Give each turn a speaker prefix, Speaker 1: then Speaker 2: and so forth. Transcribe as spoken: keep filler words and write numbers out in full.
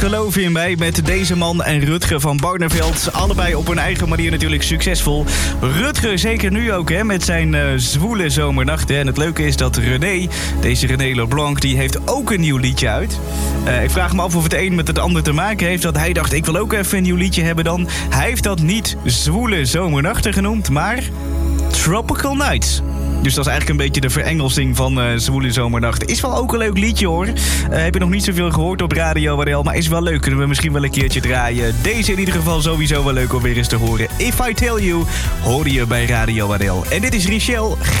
Speaker 1: Geloof in mij met deze man en Rutger van Barneveld. Allebei op hun eigen manier natuurlijk succesvol. Rutger zeker nu ook hè, met zijn uh, zwoele zomernachten. En het leuke is dat René, deze René Leblanc, die heeft ook een nieuw liedje uit. Uh, ik vraag me af of het een met het ander te maken heeft. Dat hij dacht, ik wil ook even een nieuw liedje hebben dan. Hij heeft dat niet zwoele zomernachten genoemd, maar Tropical Nights. Dus dat is eigenlijk een beetje de verengelsing van uh, Zwoele Zomernacht. Is wel ook een leuk liedje hoor. Uh, heb je nog niet zoveel gehoord op Radio Waddel, maar is wel leuk. Kunnen we misschien wel een keertje draaien. Deze in ieder geval sowieso wel leuk om weer eens te horen. If I Tell You, hoor je bij Radio Waddel. En dit is Richelle.